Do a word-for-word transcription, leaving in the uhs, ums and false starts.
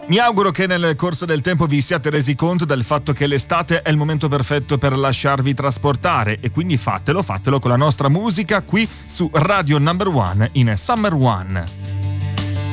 Mi auguro che nel corso del tempo vi siate resi conto del fatto che l'estate è il momento perfetto per lasciarvi trasportare, e quindi fatelo, fatelo con la nostra musica qui su Radio Number One in Summer One.